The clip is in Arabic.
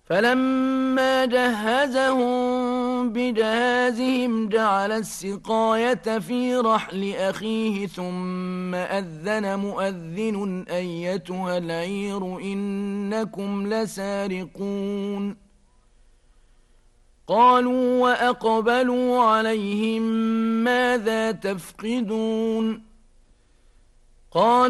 فلما جهزهم بجهازهم جعل السقاية في رحل أخيه ثم أذن مؤذن أيتها العير إنكم لسارقون قالوا وأقبلوا عليهم ماذا تفقدون قال